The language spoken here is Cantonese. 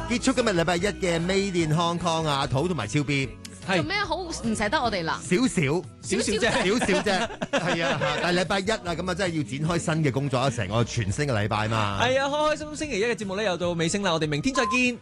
結束今日禮拜一嘅 Made in Hong Kong啊，土同埋超 B。 做咩好唔捨得我哋啦？ 少少啫，係啊，但係禮拜一啊，咁啊真係要展開新嘅工作，成個全新嘅禮拜嘛。 係啊，開開心心星期一嘅節目咧又到尾聲啦，我哋明天再見。